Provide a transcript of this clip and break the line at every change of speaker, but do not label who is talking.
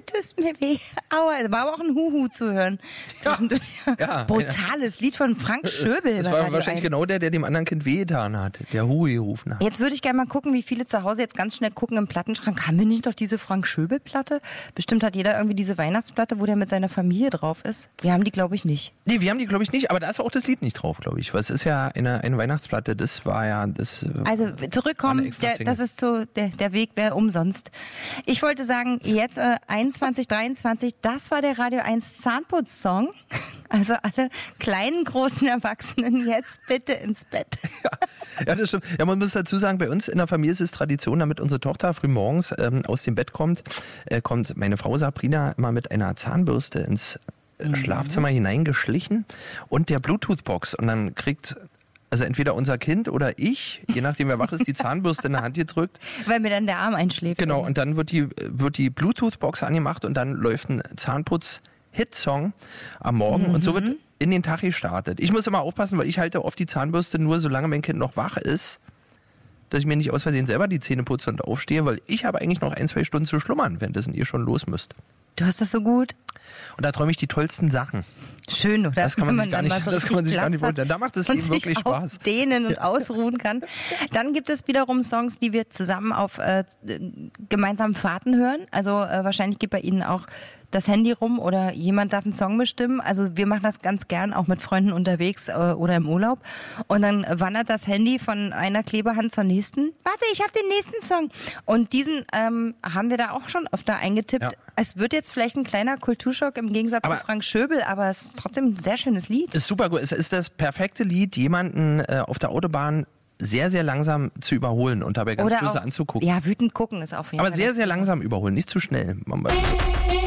tust mir weh. Aua, es war aber auch ein Huhu zu hören. Zwischendurch.
Ja.
Brutales Lied von Frank Schöbel.
Das
bei
war
Radio
wahrscheinlich
1.
genau der dem anderen Kind wehgetan hat, der Hui gerufen hat.
Jetzt würde ich gerne mal gucken, wie viele zu Hause jetzt ganz schnell gucken im Plattenschrank. Haben wir nicht noch diese Frank Schöbel-Platte? Bestimmt hat jeder irgendwie diese Weihnachtsplatte, wo der mit seiner Familie drauf ist. Wir haben die, glaube ich, nicht.
Nee, wir haben die, glaube ich, nicht, aber da ist auch das Lied nicht drauf, glaube ich. Was ist ja eine Weihnachtsplatte, das war ja das.
Also zurückkommen, das ist so, der Weg wäre umsonst. Ich wollte sagen, jetzt 21, 23, das war der Radio 1 Zahnputz-Song. Also alle kleinen, großen Erwachsenen jetzt bitte ins Bett.
Ja, das stimmt. Ja, man muss dazu sagen, bei uns in der Familie ist es Tradition, damit unsere Tochter früh morgens aus dem Bett kommt meine Frau Sabrina immer mit einer Zahnbürste ins Schlafzimmer hineingeschlichen und der Bluetooth-Box. Und dann kriegt also entweder unser Kind oder ich, je nachdem wer wach ist, die Zahnbürste in der Hand gedrückt.
Weil mir dann der Arm einschläft.
Genau, und dann wird die Bluetooth-Box angemacht und dann läuft ein Zahnputz-Hit-Song am Morgen und so wird in den Tag gestartet. Ich muss immer aufpassen, weil ich halte oft die Zahnbürste nur, solange mein Kind noch wach ist, dass ich mir nicht aus Versehen selber die Zähne putze und aufstehe, weil ich habe eigentlich noch 1-2 Stunden zu schlummern, währenddessen ihr schon los müsst.
Du hast das so gut.
Und da träume ich die tollsten Sachen.
Schön, oder?
Das kann man sich gar nicht, vorstellen. Da macht es Leben wirklich Spaß.
Ausdehnen und ausruhen kann. Dann gibt es wiederum Songs, die wir zusammen auf gemeinsamen Fahrten hören. Also wahrscheinlich geht bei Ihnen auch das Handy rum oder jemand darf einen Song bestimmen. Also wir machen das ganz gern auch mit Freunden unterwegs oder im Urlaub. Und dann wandert das Handy von einer Klebehand zur nächsten. Warte, ich habe den nächsten Song. Und diesen haben wir da auch schon öfter eingetippt. Ja. Es wird jetzt vielleicht ein kleiner Kulturschock im Gegensatz zu Frank Schöbel, aber es ist trotzdem ein sehr schönes Lied.
Ist super gut. Es ist das perfekte Lied, jemanden auf der Autobahn sehr, sehr langsam zu überholen und dabei ganz böse anzugucken.
Ja, wütend gucken ist auf jeden Fall.
Aber sehr, sehr langsam überholen, nicht zu schnell.